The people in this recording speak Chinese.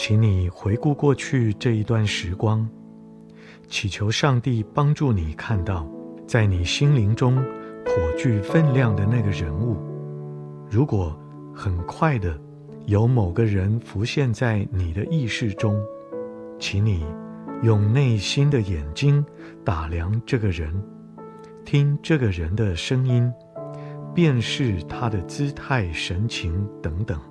请你回顾过去这一段时光，祈求上帝帮助你看到在你心灵中颇具分量的那个人物。如果很快的有某个人浮现在你的意识中，请你用内心的眼睛打量这个人，听这个人的声音，辨识他的姿态、神情等等。